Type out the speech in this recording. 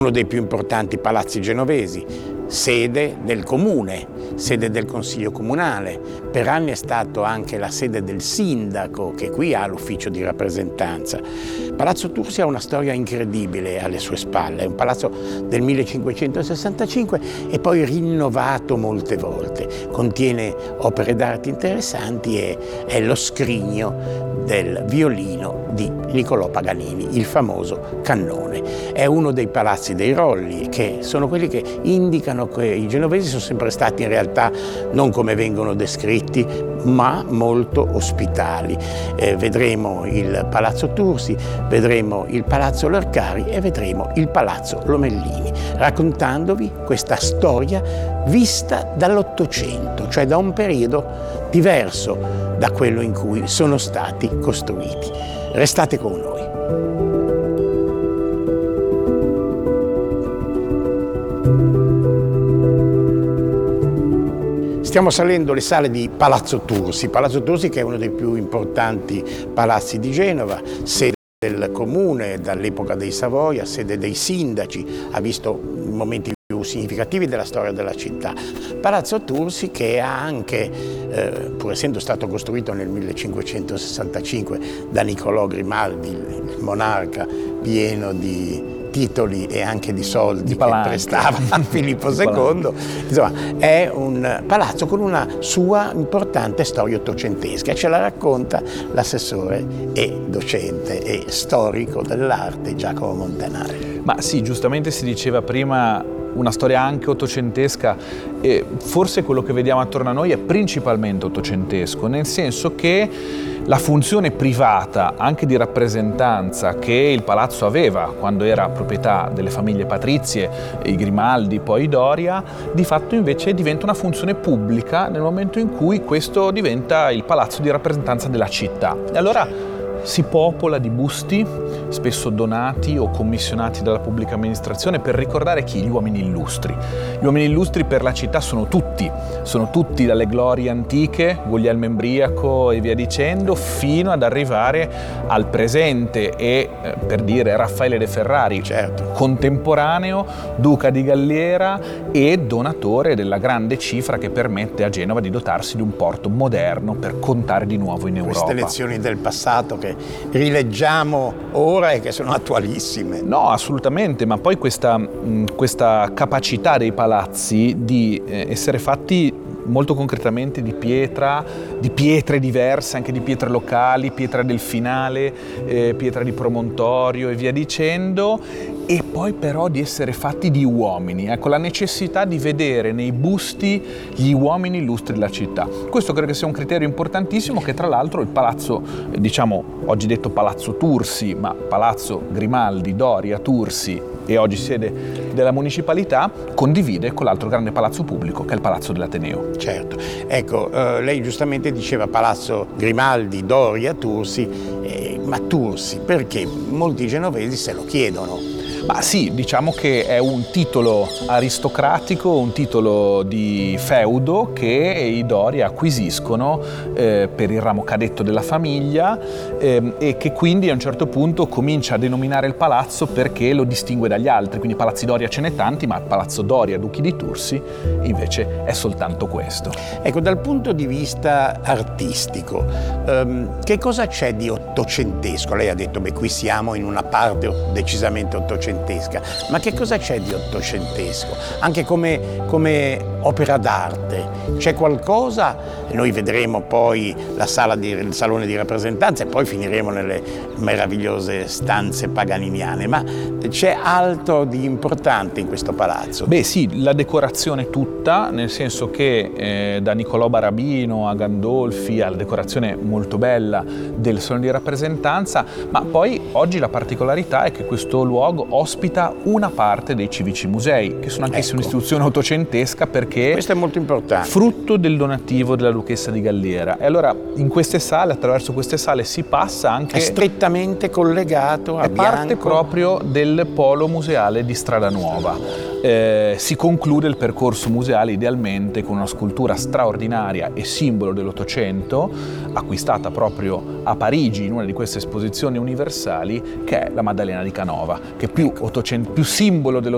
uno dei più importanti palazzi genovesi, sede del comune, sede del consiglio comunale. Per anni è stato anche la sede del sindaco, che qui ha l'ufficio di rappresentanza. Palazzo Tursi ha una storia incredibile alle sue spalle, è un palazzo del 1565 e poi rinnovato molte volte. Contiene opere d'arte interessanti e è lo scrigno del violino di Niccolò Paganini, il famoso cannone. È uno dei palazzi dei Rolli, che sono quelli che indicano che i genovesi sono sempre stati in realtà non come vengono descritti, ma molto ospitali. Vedremo il Palazzo Tursi, vedremo il Palazzo Lercari e vedremo il Palazzo Lomellini, raccontandovi questa storia vista dall'Ottocento, cioè da un periodo diverso da quello in cui sono stati costruiti. Restate con noi. Stiamo salendo le sale di Palazzo Tursi che è uno dei più importanti palazzi di Genova, sede del comune dall'epoca dei Savoia, sede dei sindaci, ha visto momenti più significativi della storia della città. Palazzo Tursi che ha anche, pur essendo stato costruito nel 1565 da Niccolò Grimaldi, il monarca pieno di titoli e anche di soldi che prestava a Filippo II, insomma è un palazzo con una sua importante storia ottocentesca. Ce la racconta l'assessore e docente e storico dell'arte Giacomo Montanari. Ma sì, giustamente si diceva prima una storia anche ottocentesca e forse quello che vediamo attorno a noi è principalmente ottocentesco, nel senso che la funzione privata, anche di rappresentanza, che il palazzo aveva quando era proprietà delle famiglie patrizie, i Grimaldi, poi i Doria, di fatto invece diventa una funzione pubblica nel momento in cui questo diventa il palazzo di rappresentanza della città. E allora si popola di busti, spesso donati o commissionati dalla pubblica amministrazione, per ricordare chi? Gli uomini illustri. Gli uomini illustri per la città sono tutti dalle glorie antiche, Guglielmo Embriaco e via dicendo, fino ad arrivare al presente e, per dire, Raffaele de Ferrari, certo, contemporaneo, duca di Galliera e donatore della grande cifra che permette a Genova di dotarsi di un porto moderno per contare di nuovo in Europa. Queste lezioni del passato che rileggiamo ora e che sono attualissime. No, assolutamente, ma poi questa capacità dei palazzi di essere fatti molto concretamente di pietre diverse, anche di pietre locali, pietra del finale, pietra di promontorio e via dicendo, e poi però di essere fatti di uomini. Ecco, la necessità di vedere nei busti gli uomini illustri della città. Questo credo che sia un criterio importantissimo che tra l'altro il palazzo, diciamo oggi detto Palazzo Tursi, ma Palazzo Grimaldi, Doria, Tursi e oggi sede della municipalità, condivide con l'altro grande palazzo pubblico che è il Palazzo dell'Ateneo. Certo, ecco, lei giustamente diceva Palazzo Grimaldi, Doria, Tursi, ma Tursi perché molti genovesi se lo chiedono. Ma sì, diciamo che è un titolo aristocratico, un titolo di feudo che i Doria acquisiscono per il ramo cadetto della famiglia e che quindi a un certo punto comincia a denominare il palazzo perché lo distingue dagli altri. Quindi palazzi Doria ce n'è tanti, ma Palazzo Doria, Duchi di Tursi, invece è soltanto questo. Ecco, dal punto di vista artistico, che cosa c'è di ottocentesco? Lei ha detto, qui siamo in una parte decisamente ottocentesca. Ma che cosa c'è di ottocentesco? Anche come opera d'arte? C'è qualcosa? Noi vedremo poi il salone di rappresentanza e poi finiremo nelle meravigliose stanze paganiniane, ma c'è altro di importante in questo palazzo? Beh sì, la decorazione tutta, nel senso che da Niccolò Barabino a Gandolfi alla decorazione molto bella del salone di rappresentanza, ma poi oggi la particolarità è che questo luogo ospita una parte dei civici musei, che sono anch'essi un'istituzione ottocentesca perché questo è molto importante, frutto del donativo della duchessa di Galliera. E allora in queste sale, attraverso queste sale si passa anche... È strettamente collegato a Bianco. È parte proprio del polo museale di Strada Nuova. Si conclude il percorso museale idealmente con una scultura straordinaria e simbolo dell'Ottocento, acquistata proprio a Parigi in una di queste esposizioni universali, che è la Maddalena di Canova, che più simbolo dell'Ottocento